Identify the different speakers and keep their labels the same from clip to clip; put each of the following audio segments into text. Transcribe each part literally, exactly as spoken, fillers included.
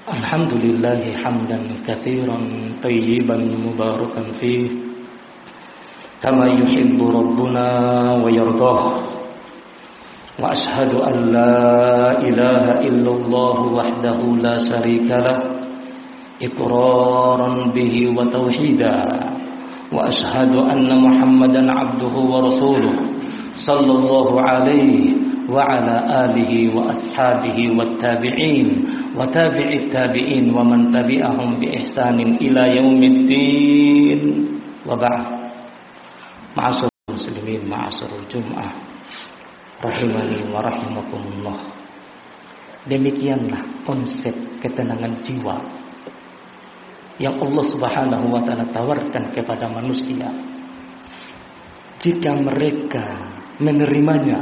Speaker 1: Alhamdulillahi hamdan katsiran tayyiban mubarakan fih kama yuhibbu rabbuna wa yardah. Wa ashhadu an la ilaha illallah wahdahu la syarika lah iqraran bihi wa tauhida. Wa ashhadu anna Muhammadan abduhu wa rasuluh sallallahu alaihi wa ala alihi wa ashabihi wat tabi'in wa tabi'it tabi'in wa man tabi'ahum bi ihsanin ila yaumiddin. Wa ba'd. Ma'asyiral muslimin, ma'asyiral jum'ah rahimani wa rahimakumullah. Demikianlah konsep ketenangan jiwa yang Allah Subhanahu wa taala tawarkan kepada manusia. Jika mereka menerimanya,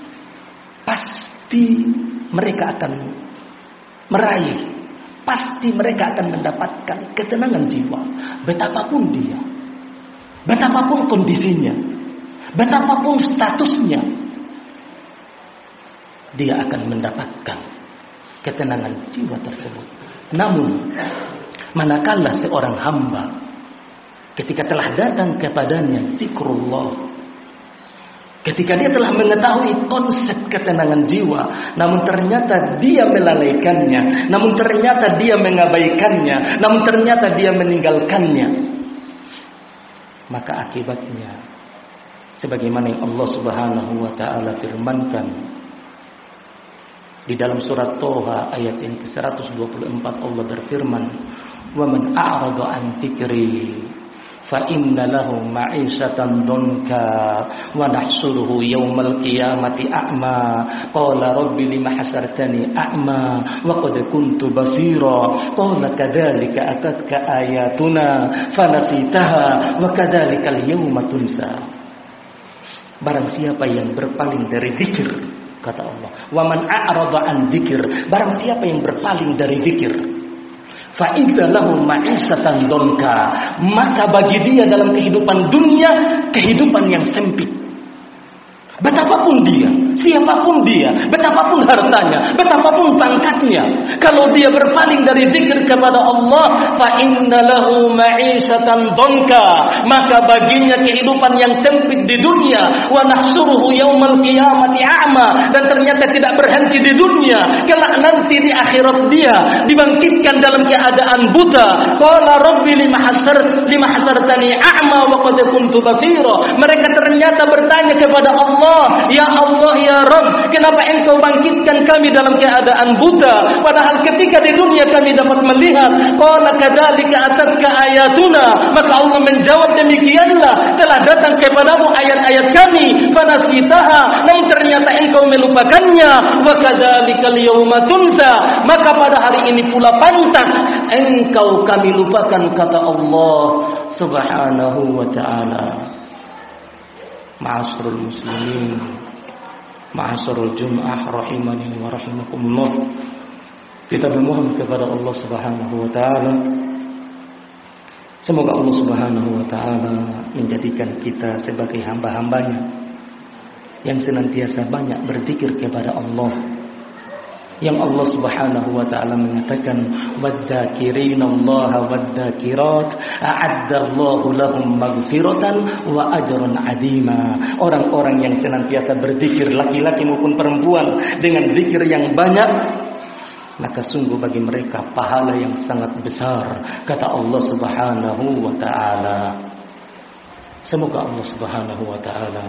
Speaker 1: pasti mereka akan meraih, pasti mereka akan mendapatkan ketenangan jiwa. Betapapun dia, betapapun kondisinya, betapapun statusnya, dia akan mendapatkan ketenangan jiwa tersebut. Namun, manakala seorang hamba ketika telah datang kepadanya zikrullah, ketika dia telah mengetahui konsep ketenangan jiwa, namun ternyata dia melalaikannya, namun ternyata dia mengabaikannya, namun ternyata dia meninggalkannya, maka akibatnya sebagaimana yang Allah Subhanahu wa taala firmankan di dalam surat Toha ayat yang ke seratus dua puluh empat, Allah berfirman, "Wa man a'rada an dzikri fa inna lahu ma'isatan dunka wa nahsuruhu yaumal qiyamati a'ma qala rabbi lima hasartani a'ma wa qad kuntu basira qala kadzalika atatka ayatuna fanasitaha wa kadzalikal yauma tunsa." Barang siapa yang berpaling dari zikir, kata Allah, wa man a'rada an dzikir, barang siapa yang berpaling dari zikir, fa idza lahu ma'isatan donka, maka bagi dia dalam kehidupan dunia kehidupan yang sempit. Betapapun dia, siapapun dia, betapapun hartanya, betapapun pangkatnya, kalau dia berpaling dari zikir kepada Allah, fa inna lahu ma'isatan donka, maka baginya kehidupan yang sempit di dunia. Wa nahsuruhu yaumal qiyamati a'ma, dan ternyata tidak berhenti di dunia, kelak nanti di akhirat dia dibangkitkan dalam keadaan buta. Qala rabbi lima hasar lima hasartani a'ma wa qad kuntu basira. Mereka ternyata bertanya kepada Allah, ya Allah, ya Rabb, kenapa engkau bangkitkan kami dalam keadaan buta, padahal ketika di dunia kami dapat melihat. Qala kadzalika atatka ayatuna, maka Allah menjawab, demikianlah telah datang kepadamu ayat-ayat kami, fanasitaha, namun ternyata engkau melupakannya. Wa kadzalikal yauma tunsa, maka pada hari ini pula pantas engkau kami lupakan, kata Allah Subhanahu wa taala. Ma'asyiral muslimin, ma'asyiral jum'ah rahimani wa rahimakumullah. Kita memohon kepada Allah Subhanahu wa taala, semoga Allah Subhanahu wa taala menjadikan kita sebagai hamba-hambanya yang senantiasa banyak berzikir kepada Allah. Yang Allah Subhanahu wa taala mengatakan, wadzakirina Allah wadzakirat a'adda Allahu lahum maghfiratan wa ajran 'azima. Orang-orang yang senantiasa berzikir, laki-laki maupun perempuan, dengan zikir yang banyak, maka sungguh bagi mereka pahala yang sangat besar, kata Allah Subhanahu wa taala. Semoga Allah Subhanahu wa taala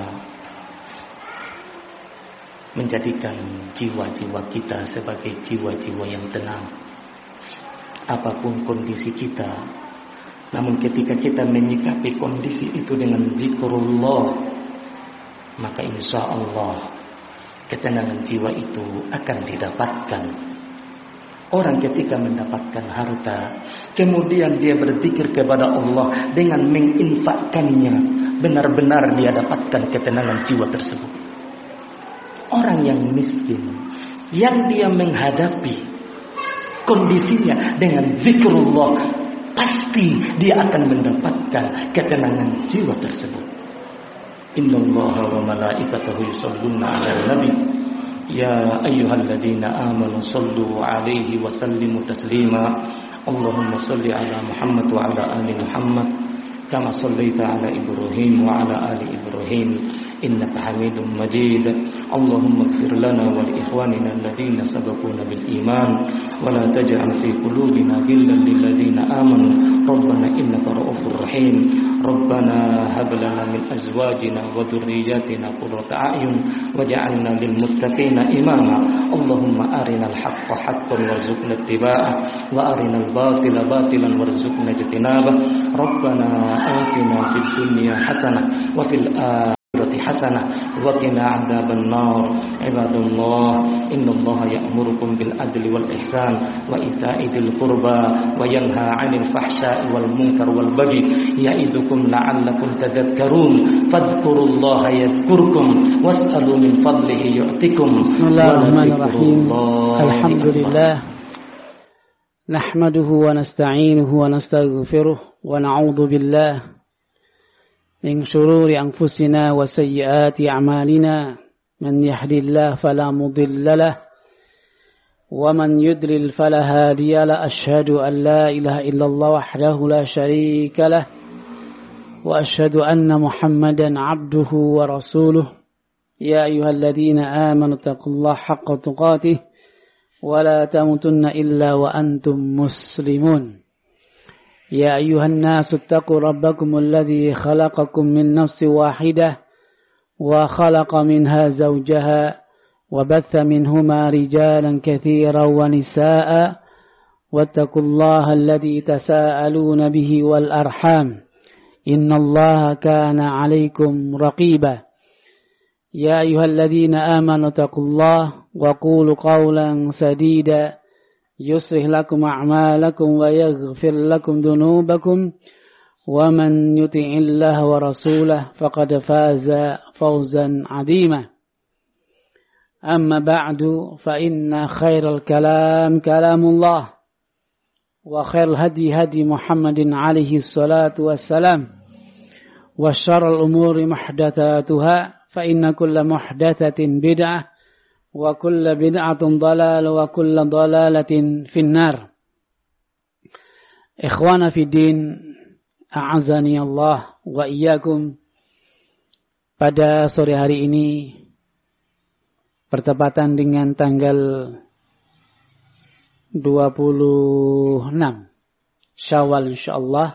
Speaker 1: menjadikan jiwa-jiwa kita sebagai jiwa-jiwa yang tenang apapun kondisi kita. Namun ketika kita menyikapi kondisi itu dengan zikrullah, maka insya Allah ketenangan jiwa itu akan didapatkan. Orang ketika mendapatkan harta, kemudian dia berzikir kepada Allah dengan menginfakkannya, benar-benar dia dapatkan ketenangan jiwa tersebut. Orang yang miskin, yang dia menghadapi kondisinya dengan zikrullah, pasti dia akan mendapatkan ketenangan jiwa tersebut. Innallaha wa malaikatahu yusholluna 'alan nabi يا أيها الذين آمنوا صلوا عليه وسلموا تسليما اللهم صل على محمد وعلى آل محمد كما صليت على إبراهيم وعلى آل إبراهيم إنك حميد مجيد اللهم اغفر لنا ولإخواننا الذين سبقونا بالإيمان ولا تجعل في قلوبنا غلا للذين آمنوا ربنا إنك رؤوف رحيم ربنا هب لنا من أزواجنا وذرياتنا قرة أعين واجعلنا للمتقين إماما اللهم أرنا الحق حقا وارزقنا اتباعه وأرنا الباطل باطلا وارزقنا اجتنابه ربنا آتنا في الدنيا حسنة وفي الآخرة حسنة وقنا عذاب النار عباد الله إن الله يأمركم بالعدل والإحسان وإيتاء ذي القربى وينهى عن الفحشاء والمنكر والبغي يعظكم لعلكم تذكرون فاذكروا الله يذكركم واسألوا من فضله يؤتكم
Speaker 2: بسم الله الرحمن الرحيم الحمد لله نحمده ونستعينه ونستغفره ونعوذ بالله من شرور أنفسنا وسيئات أعمالنا من يهدي الله فلا مضل له ومن يضلل فلا هادي له أشهد أن لا إله إلا الله وحده لا شريك له وأشهد أن محمدا عبده ورسوله يا أيها الذين آمنوا اتقوا الله حق تقاته ولا تموتن إلا وأنتم مسلمون يا أيها الناس اتقوا ربكم الذي خلقكم من نفس واحدة وخلق منها زوجها وبث منهما رجالا كثيرا ونساء واتقوا الله الذي تساءلون به والأرحام إن الله كان عليكم رقيبا يا أيها الذين آمنوا اتقوا الله وقولوا قولا سديدا يصلح لكم أعمالكم ويغفر لكم ذنوبكم ومن يطع الله ورسوله فقد فاز فوزا عظيما أما بعد فإن خير الكلام كلام الله وخير الهدي هدي محمد عليه الصلاة والسلام وشر الأمور محدثاتها فإن كل محدثة بدعة وكل بدعة ضلالة وكل ضلالة في النار إخوانا في الدين أعزني الله وإياكم. Pada sore hari ini bertepatan dengan tanggal dua puluh enam Syawal insyaallah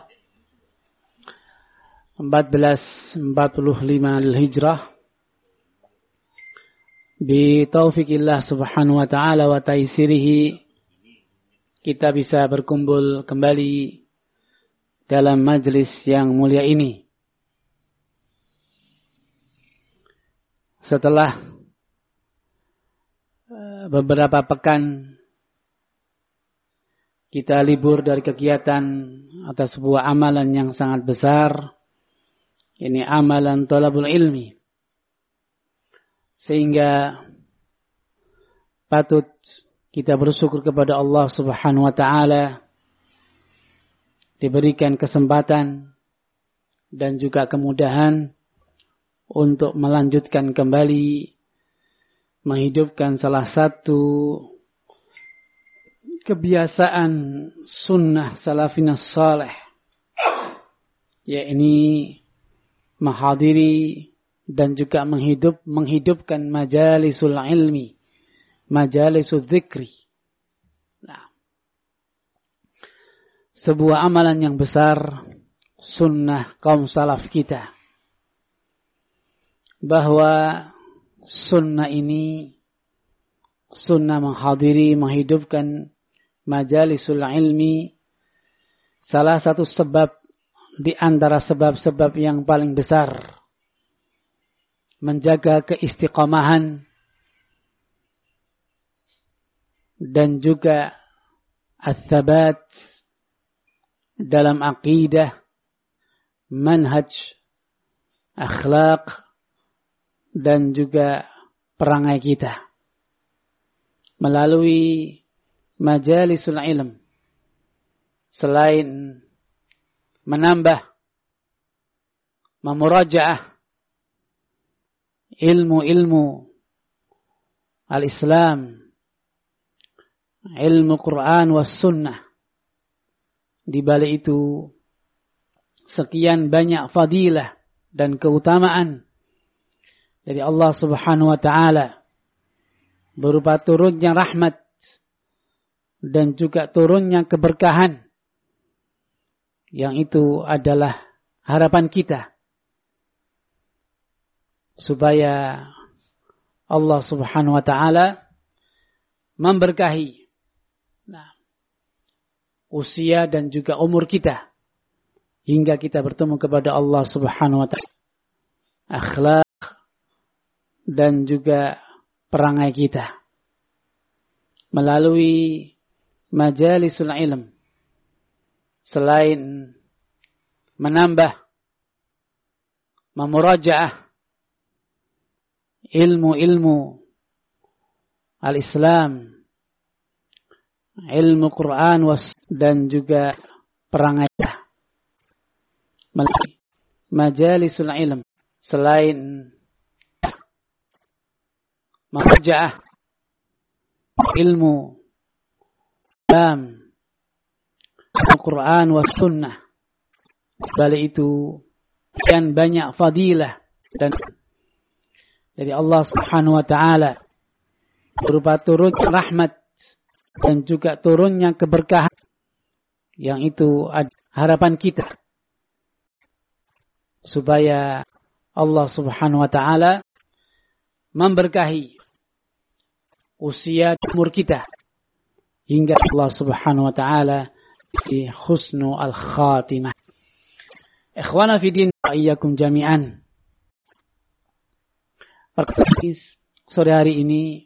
Speaker 2: seribu empat ratus empat puluh lima Hijrah. Bi taufikillah subhanahu wa ta'ala wa taisirihi kita bisa berkumpul kembali dalam majlis yang mulia ini. Setelah beberapa pekan kita libur dari kegiatan atau sebuah amalan yang sangat besar, ini amalan thalabul ilmi. Sehingga patut kita bersyukur kepada Allah Subhanahu wa ta'ala diberikan kesempatan dan juga kemudahan untuk melanjutkan kembali menghidupkan salah satu kebiasaan sunnah salafinas salih, yakni menghadiri dan juga menghidup, menghidupkan majalisul ilmi, majalisul zikri. Nah, sebuah amalan yang besar, sunnah kaum salaf kita. Bahwa sunnah ini, sunnah menghadiri, menghidupkan majalisul ilmi, salah satu sebab di antara sebab-sebab yang paling besar menjaga keistiqamahan dan juga as-sabat dalam aqidah, manhaj, akhlak dan juga perangai kita melalui majalisul ilm. Selain menambah, memurajaah ilmu-ilmu al-Islam, ilmu Quran was sunnah. Di balik itu sekian banyak fadilah dan keutamaan dari Allah Subhanahu wa taala berupa turunnya rahmat dan juga turunnya keberkahan, yang itu adalah harapan kita supaya Allah Subhanahu wa taala memberkahi nah, usia dan juga umur kita hingga kita bertemu kepada Allah Subhanahu wa taala. Akhlak dan juga perangai kita melalui majalisul ilm, selain menambah memurajaah ilmu-ilmu al-Islam, ilmu Quran was dan juga perangai melalui majalisul ilm, selain memurajaah ilmu Islam, Al-Quran was sunnah. Balik itu sekian banyak fadilah dan dari Allah Subhanahu wa taala berupa turun rahmat dan juga turunnya keberkahan, yang itu harapan kita supaya Allah Subhanahu wa taala memberkahi usia umur kita hingga Allah Subhanahu wa taala di husnu al-khatimah. Ikhwana fi din wa iyyakum jami'an. Perkara sore hari ini,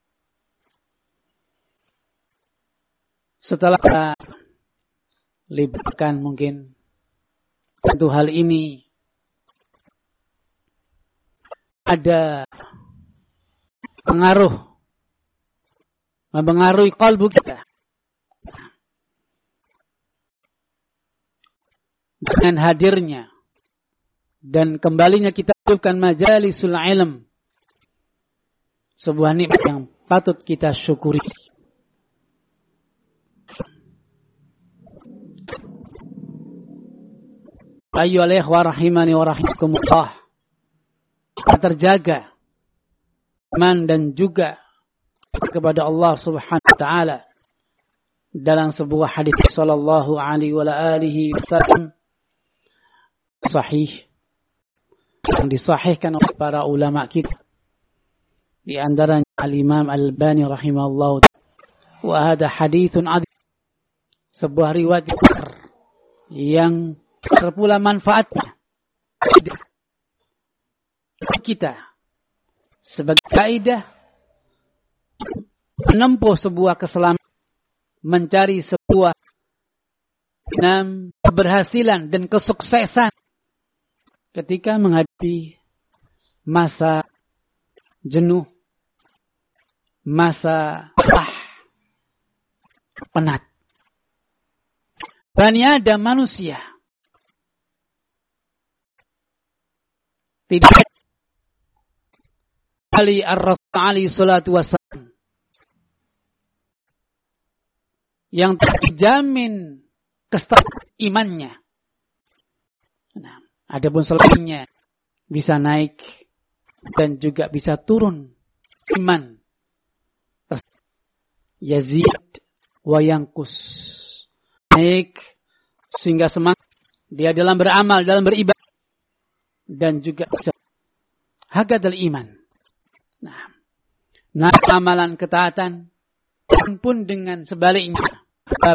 Speaker 2: setelah kita libatkan mungkin tentu hal ini ada pengaruh, mempengaruhi kalbu kita dengan hadirnya dan kembalinya kita hidupkan majalisul ilm, sebuah nikmat yang patut kita syukuri. Ayyuhal ikhwah rahimani wa rahimakumullah, terjaga iman dan juga kepada Allah Subhanahu wa taala dalam sebuah hadis sallallahu alaihi wa alihi wasallam sahih yang disahihkan oleh para ulama kita, di antaranya Al-Imam Al-Albani rahimahullah. Wa hada haditsun adhim, sebuah riwayat yang terpula manfaatnya kita sebagai kaidah menempuh sebuah keselamatan, mencari sebuah keberhasilan dan kesuksesan ketika menghadapi masa jenuh, masa lelah, penat. Bani Adam manusia tidak Ali ar-Rasul alaihi salatu wassalam yang terjamin kestabilan imannya. Nah, adapun selainnya bisa naik dan juga bisa turun iman. Yazid wa yanqus. Naik sehingga semangat dia dalam beramal, dalam beribadah, dan juga bisa hakadal iman. Nah, naik amalan ketaatan pun dengan sebaliknya. Sebab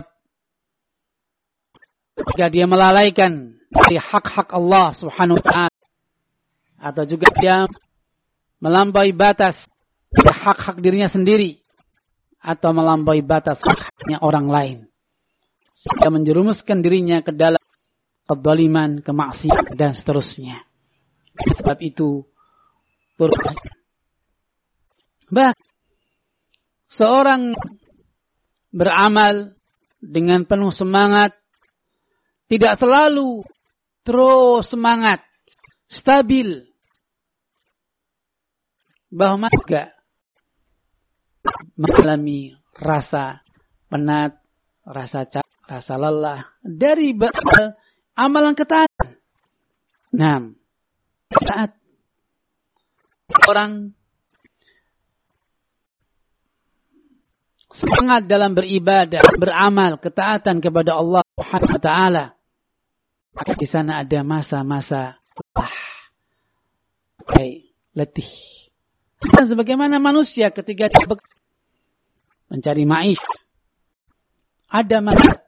Speaker 2: jika dia melalaikan dari hak-hak Allah Subhanahu wa taala, atau juga dia melampaui batas hak-hak dirinya sendiri, atau melampaui batas hak-haknya orang lain, sehingga menjerumuskan dirinya ke dalam kezaliman, kemaksiatan, dan seterusnya. Sebab itu turun. Bah, seorang beramal dengan penuh semangat, tidak selalu terus semangat, stabil. Bahwa juga mengalami rasa penat, rasa capek, rasa lelah dari amalan ketaatan. Nah, saat orang semangat dalam beribadah, beramal, ketaatan kepada Allah Subhanahu wa taala, di sana ada masa-masa lelah, letih. Dan sebagaimana manusia ketika dia mencari ma'ish, ada masa